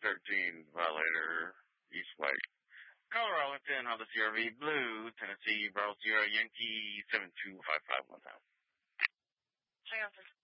13 violator, East White. Colorado 10, Honda CRV, Blue, Tennessee, Bravo Sierra, Yankee, 7255 1 time. Hi, officer.